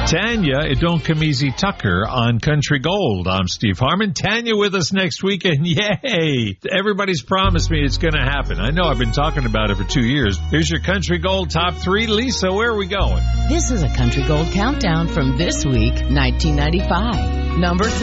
Tanya Adonkamisi Tucker on Country Gold. I'm Steve Harmon. Tanya with us next weekend. Yay! Everybody's promised me it's going to happen. I know I've been talking about it for 2 years. Here's your Country Gold top 3. Lisa, where are we going? This is a Country Gold countdown from this week, 1995. Number 3.